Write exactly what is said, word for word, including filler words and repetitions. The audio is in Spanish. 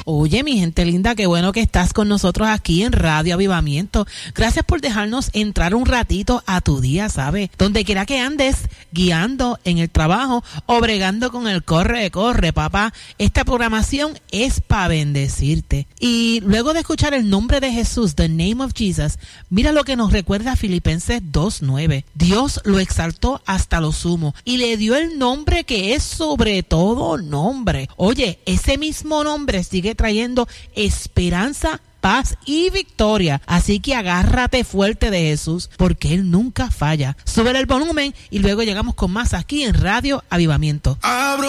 Oye, mi gente linda, qué bueno que estás con nosotros aquí en Radio Avivamiento. Gracias por dejarnos entrar un ratito a tu día, ¿sabes? Donde quiera que andes, guiando en el trabajo o bregando con el corre, corre, papá. Esta programación es para bendecirte. Y luego de escuchar el nombre de Jesús, the name of Jesus, mira lo que nos recuerda Filipenses dos nueve. Dios lo exaltó hasta lo sumo y le dio el nombre que es sobre todo nombre. Oye, ese mismo nombre sigue trayendo esperanza, paz y victoria. Así que agárrate fuerte de Jesús, porque Él nunca falla. Sube el volumen y luego llegamos con más aquí en Radio Avivamiento. Abro